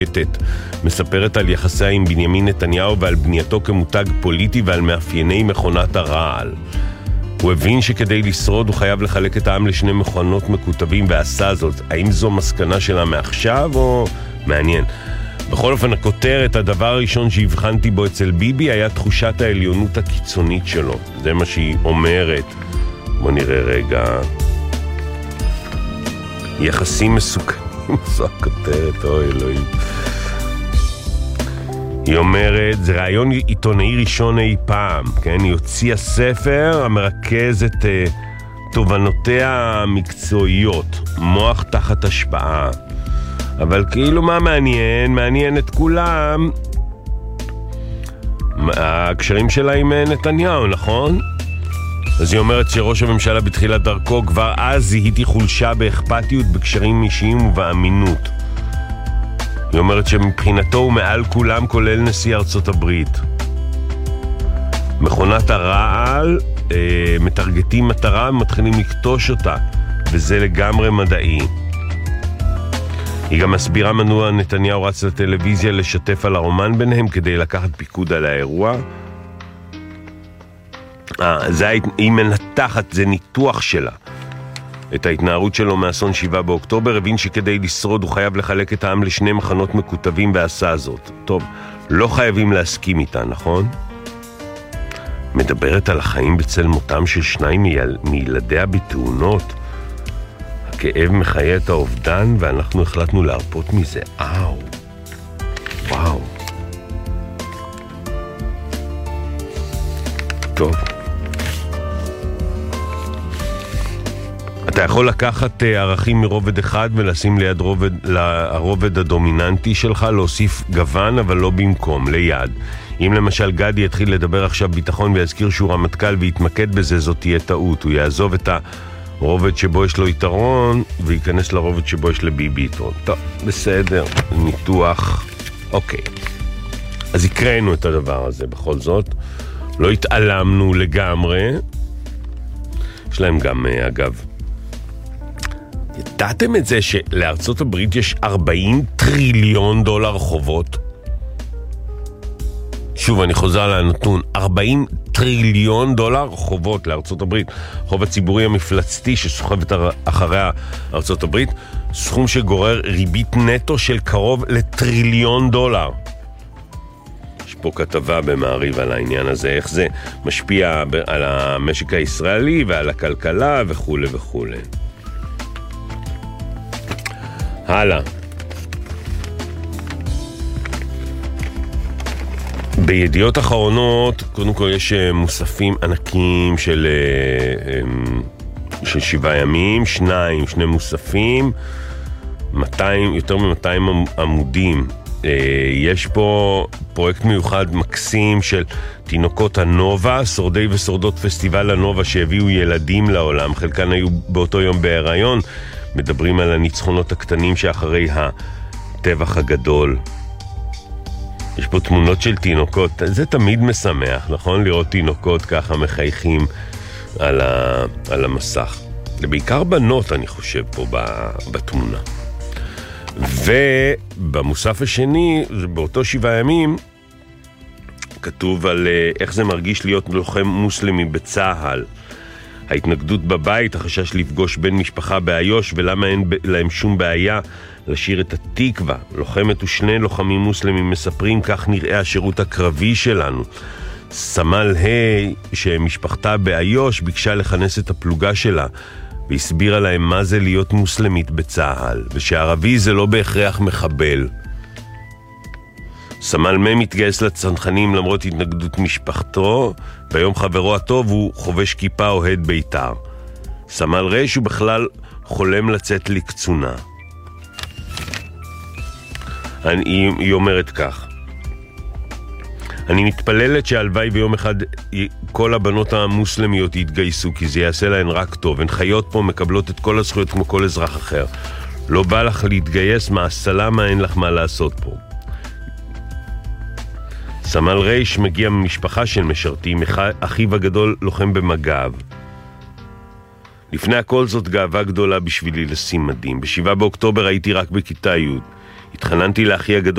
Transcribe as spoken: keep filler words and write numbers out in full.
מספרת על יחסיה עם בנימין נתניהו ועל בנייתו כמותג פוליטי ועל מאפייני מכונת הרעל. הוא הבין שכדי לשרוד הוא חייב לחלק את העם לשני מכונות מקוטבים ועשה זאת. האם זו מסקנה שלה מעכשיו או מעניין? בכל אופן, הכותרת, הדבר הראשון שהבחנתי בו אצל ביבי היה תחושת העליונות הקיצונית שלו. זה מה שהיא אומרת. בוא נראה רגע. יחסים מסוכנים, זו הכותרת, אוי אלוהים. היא אומרת, זה רעיון עיתונאי ראשון אי פעם, כן? היא הוציאה ספר המרכז את uh, תובנותיה המקצועיות, מוח תחת השפעה. אבל כאילו מה מעניין? מעניין את כולם הקשרים שלה עם נתניהו, נכון? אז היא אומרת שראש הממשלה בתחילת דרכו כבר אז זיהיתי חולשה באכפתיות, בקשרים אישיים ובאמינות. היא אומרת שמבחינתו הוא מעל כולם, כולל נשיא ארצות הברית. מכונת הרעל, אה, מטרגטים מטרה ומתחילים לקטוש אותה, וזה לגמרי מדעי. היא גם מסבירה מדוע נתניהו רץ לטלוויזיה לשתף על הרומן ביניהם כדי לקחת פיקוד על האירוע. אה, זה, היא מנתחת, זה ניתוח שלה. את ההתנערות שלו מאסון שבעה באוקטובר, הבין שכדי לשרוד הוא חייב לחלק את העם לשני מחנות מקוטבים ועשה זאת. טוב, לא חייבים להסכים איתה, נכון? מדברת על החיים בצל מותם של שניים מיל... מילדיה בתאונות. הכאב מחיה את האובדן ואנחנו החלטנו להרפות מזה. אאו. וואו. טוב. אתה יכול לקחת ערכים מרובד אחד ולשים ליד רובד, לרובד הדומיננטי שלך, להוסיף גוון אבל לא במקום, ליד. אם למשל גדי יתחיל לדבר עכשיו ביטחון ויזכיר שהוא רמטכ"ל ויתמקד בזה, זאת תהיה טעות. הוא יעזוב את הרובד שבו יש לו יתרון וייכנס לרובד שבו יש לביבי יתרון. טוב, בסדר, ניתוח. אוקיי. אז הקראנו את הדבר הזה בכל זאת. לא התעלמנו לגמרי. יש להם גם, אגב, ידעתם את זה שלארצות הברית יש ארבעים טריליון דולר חובות? שוב, אני חוזר לנתון, ארבעים טריליון דולר חובות לארצות הברית. חוב הציבורי המפלצתי שסוחבת אחריה ארצות הברית, סכום שגורר ריבית נטו של קרוב לטריליון דולר. יש פה כתבה במעריב על העניין הזה, איך זה משפיע על המשק הישראלי ועל הכלכלה וכו' וכו'. הלאה. בידיעות אחרונות, קודם כל יש מוספים ענקים של, של שבעה ימים, שניים, שני מוספים, מאתיים, יותר מ-מאתיים עמודים. יש פה פרויקט מיוחד מקסים של תינוקות הנובה, שורדי ושורדות פסטיבל הנובה שהביאו ילדים לעולם, חלקן היו באותו יום בהיריון, מדברים על הניצחונות הקטנים שאחרי הטבח הגדול. יש פה תמונות של תינוקות, זה תמיד משמח, נכון? לראות תינוקות ככה מחייכים על, ה, על המסך. זה בעיקר בנות, אני חושב, פה בתמונה. ובמוסף השני, באותו שבעה ימים, כתוב על איך זה מרגיש להיות לוחם מוסלמי בצהל. ההתנגדות בבית, החשש לפגוש בן משפחה באיו"ש, ולמה אין להם שום בעיה לשיר את התקווה. לוחמת ושני לוחמים מוסלמים מספרים, כך נראה השירות הקרבי שלנו. סמל ה' שמשפחתה באיו"ש ביקשה לכנס את הפלוגה שלה, והסבירה להם מה זה להיות מוסלמית בצהל, ושערבי זה לא בהכרח מחבל. סמל מ' מתגייס לצנחנים למרות התנגדות משפחתו, ביום חברו הטוב הוא חובש כיפה אוהד ביתר. סמל ר' הוא בכלל חולם לצאת לקצונה. אני, היא אומרת כך: אני מתפללת שהלוואי ביום אחד כל הבנות המוסלמיות יתגייסו, כי זה יעשה להן רק טוב. הן חיות פה, מקבלות את כל הזכויות כמו כל אזרח אחר. לא בא לך להתגייס, מה הסלמה, אין לך מה לעשות פה. סמל רייש מגיע ממשפחה של משרתים, אחיו הגדול לוחם במג"ב. לפני הכל זאת גאווה גדולה בשבילי לשים מדים. בשבעה באוקטובר הייתי רק בכיתה י'. התחננתי לאחי הגדול